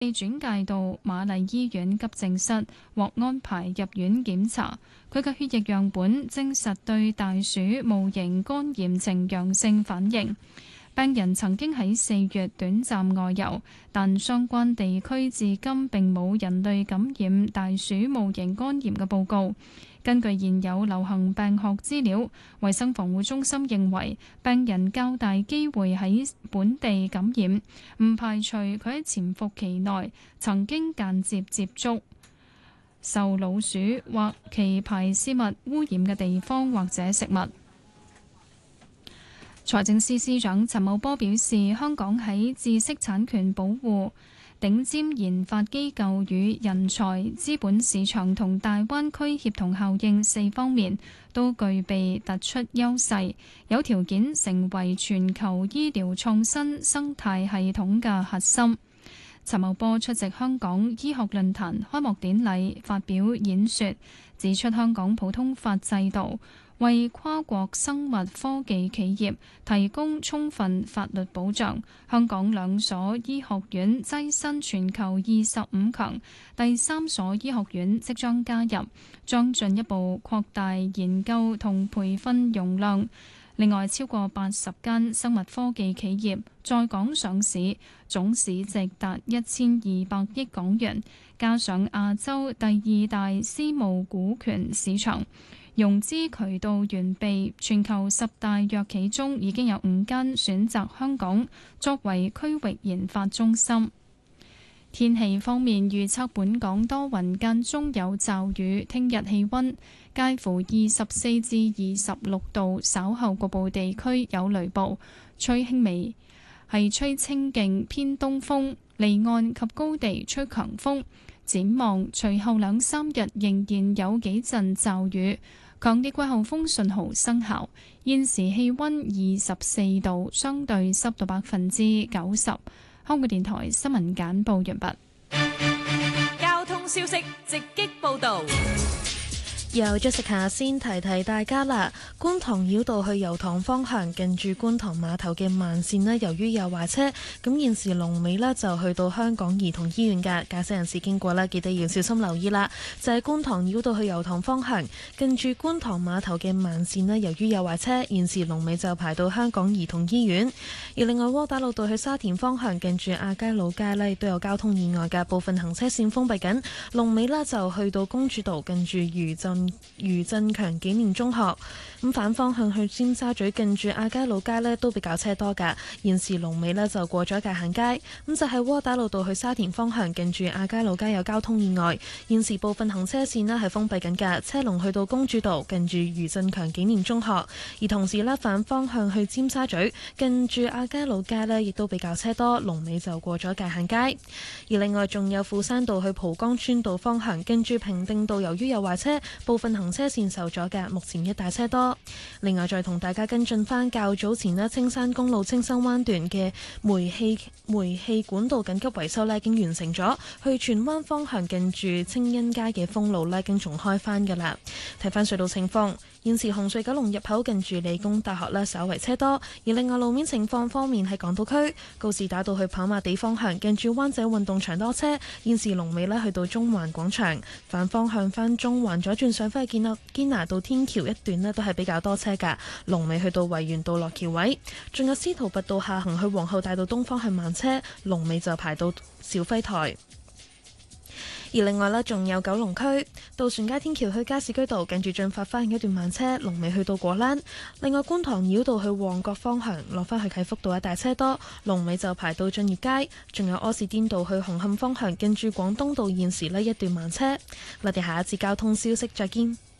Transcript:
被轉介到瑪麗醫院急症室，獲安排入院檢查。佢嘅血液樣本證實對大鼠戊型肝炎呈陽性反應。病人曾經喺4月短暫外遊，但相關地區至今並冇人類感染大鼠戊型肝炎嘅報告。根據現有流行病學資料，衛生防護中心認為病人較大機會喺本地感染，唔排除佢喺潛伏期內曾經間接接觸受老鼠或其排泄物污染嘅地方或者食物。財政司司長陳茂波表示，香港喺知識產權保護、頂尖研發機構與人才、資本市場同大灣區協同效應4方面都具備突出優勢，有條件成為全球醫療創新生態系統嘅核心。陳茂波出席香港醫學論壇開幕典禮發表演說，指出香港普通法制度為跨國生物科技企業提供充分法律保障。香港2所醫學院躋身全球25強，第3所醫學院即將加入，將進一步擴大研究同培訓容量。另外，超過80間生物科技企業在港上市，總市值達1200億港元，加上亞洲第2大私募股權市場，融資渠道完備，全球10大藥企中已經有5間選擇香港作為區域研發中心。天氣方面預測，本港多雲間中有驟雨，聽日氣溫介乎24至26度，稍後局部地區有雷暴，吹輕微，吹清勁偏東風，離岸及高地吹強風。展望隨後2-3日仍然有幾陣驟雨，強烈季候風信號生效。現時氣溫24度，相對濕度90%。香港電台新聞簡報完畢。 交通消息直擊報道。 由 Jessica 先提提大家啦，觀塘繞道去油塘方向近住觀塘碼頭嘅慢線呢，由於有壞車，咁現時龍尾呢就去到香港兒童醫院嘅駕駛人士經過啦，記得要小心留意啦。就係觀塘繞道去油塘方向近住觀塘碼頭嘅慢線呢，由於有壞車，現時龍尾就排到香港兒童醫院。而另外窩打老道去沙田方向近住亞皆老街呢，都有交通意外嘅，部分行車線封閉緊，龍尾呢就去到公主道近住余振強紀念中學。咁反方向去尖沙咀近住亞皆老街呢都比較車多㗎，現時龍尾呢就過咗界限街。咁就係窩打老道去沙田方向近住亞皆老街有交通意外，現時部分行車線呢係封閉緊㗎，車龍去到公主道近住余振強紀念中學。而同時呢，反方向去尖沙咀近住亞皆老街呢亦都比較車多，龍尾就過咗界限街。而另外仲有富山道去蒲崗村道方向近住平定道，由於有壞車，部分行車線受阻嘅，目前一帶車多。另外再同大家跟進返較早前呢，青山公路青山灣段嘅煤氣管道緊急維修呢已經完成咗，去荃灣方向近住青欣街嘅封路呢已經重開返㗎啦。睇返隧道情況，現時紅隧九龍入口近住理工大學呢稍為車多。而另外路面情況方面，喺港島區告士打道去跑馬地方向近住灣仔運動場多車，現時龍尾呢去到中環廣場，反方向返中環左轉上返去堅拿道天橋一段呢都係比較多車㗎，龍尾去到維園道落橋位。仲有司徒拔道下行去皇后大道東方向慢車，龍尾就排到肇輝台。而另外呢，仲有九龍區渡船街天橋去加士居道近住駿發花園一段慢車，龍尾去到果欄。另外觀塘繞道去旺角方向落返去啟福道一帶車多，龍尾就排到駿業街。仲有柯士甸道去紅磡方向近住廣東道現時呢一段慢車。我哋下一節交通消息再見。